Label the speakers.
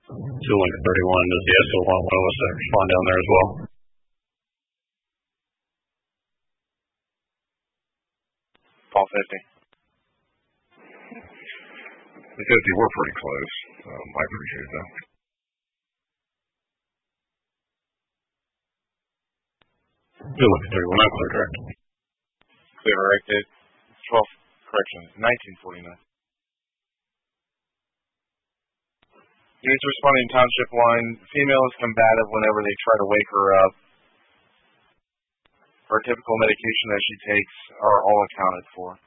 Speaker 1: 2 Lincoln 31, does the SO want one of us to respond down there as well?
Speaker 2: Paul 50.
Speaker 3: The 50, we're pretty close. I appreciate that.
Speaker 1: Lincoln 31, not clear, correct?
Speaker 2: Clear, corrected. 12, correction, 1949. Units responding township line. Female is combative whenever they try to wake her up. Her typical medication that she takes are all accounted for.